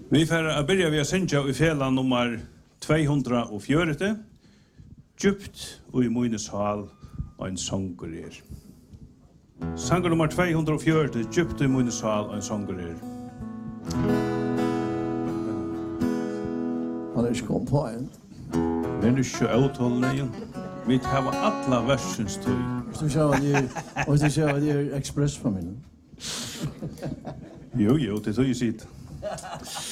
Vi får börja via synja i fela nummer 204. Djupt og i Moines hal og en sånger er. Sanger nummer 204, Djupt og i Moines hal og en sånger er. Han er ikke kommet på en. Men du ikke avtalen igjen. Vi tar alla versens tøy. Hvis du ser at det er ekspressfamilien. Jo, det tøy sitt.